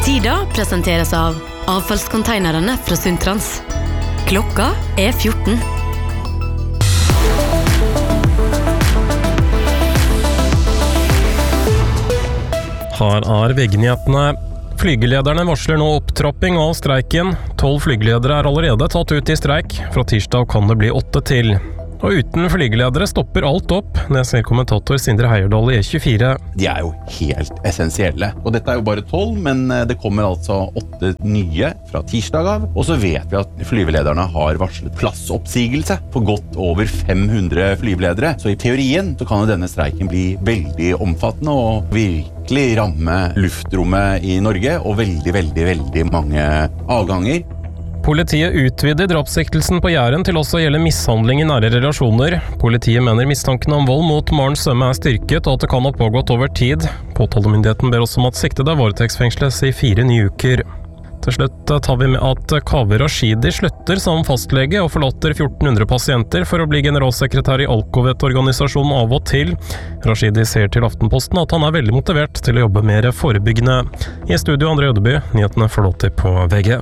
Tida presenteres av avfallskonteinerne fra Sundtrans. Klokka 14. Her VG-nyhetene. Flygelederne varsler nå opptrapping av streiken. 12 flygeledere allerede tatt ut I streik. Fra tirsdag kan det bli 8 til. Og uten flygeledere stopper alt opp, det sier kommentator Sindre Heierdal I E24. De jo helt essensielle. Og dette jo bare 12, men det kommer altså 8 nye fra tirsdag av. Og så vet vi at flyvelederne har varslet plassoppsigelse for godt over 500 flyveledere. Så I teorien så kan denne streiken bli veldig omfattende og virkelig ramme luftrommet I Norge og veldig mange avganger. Politiet utvider drapssiktelsen på Jæren til også å gjelde mishandling I nære relasjoner. Politiet mener mistanken om vold mot Maren Sømme styrket, og at det kan ha pågått over tid. Påtalemyndigheten ber også om at siktede varetektsfengsles I 4 nye uker. Til slutt tar vi med at Kaveh Rashidi slutter som fastlege og forlater 1400 pasienter for å bli generalsekretær I Alcovet-organisasjonen av og til. Rashidi sier til Aftenposten at han veldig motivert til å jobbe mer forebyggende. I studio André Ødeby, nyhetene får lov til på VG.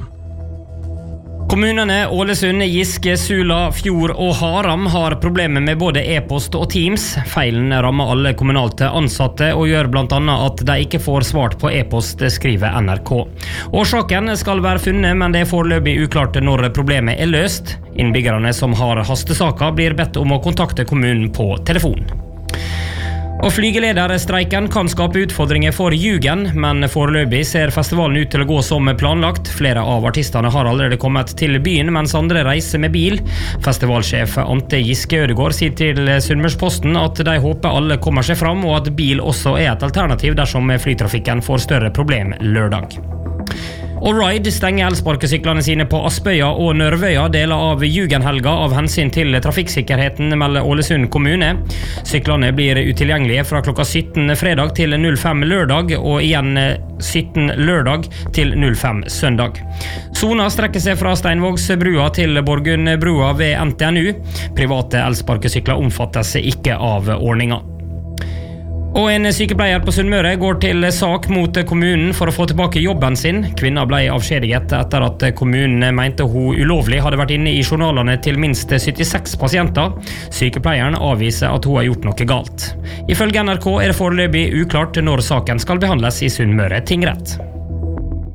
Kommunene Ålesund, Giske, Sula, Fjord og Haram har problemer med både e-post og Teams. Feilen rammer alle kommunalte ansatte og gjør blant annet at de ikke får svart på e-post, skriver NRK. Årsaken skal være funnet, men det foreløpig uklart når problemet løst. Innbyggerne som har hastesaker blir bedt om å kontakte kommunen på telefon. Og flygelederstreiken kan skape utfordringer for Jugen, men foreløpig ser festivalen ut til å gå som planlagt. Flere av artistene har allerede kommet til byen, mens andre reiser med bil. Festivalsjef Ante Giske Ødegård sier til Sunnmørsposten at de håper alle kommer seg fram, og at bil også et alternativ dersom flytrafikken får større problem lørdag. Og Ride stenger elsparkesyklene sine på Aspøya og Nørvøya deler av Jugenhelga av hensyn til trafikksikkerheten melder Ålesund kommune. Syklene blir utilgjengelige fra klokka 17 fredag til 05 lørdag og igjen 17 lørdag til 05 søndag. Sona strekker seg fra Steinvågsbrua til Borgundbrua ved NTNU. Private elsparkesykler omfattes ikke av ordningen. Og en sykepleier på Sunnmøre går til sak mot kommunen for å få tilbake jobben sin. Kvinna ble avskjediget etter at kommunen mente hun ulovlig hadde vært inne I journalene til minst 76 pasienter. Sykepleieren avviser at hun har gjort noe galt. Ifølge NRK det foreløpig uklart når saken skal behandles I Sunnmøre tingrett.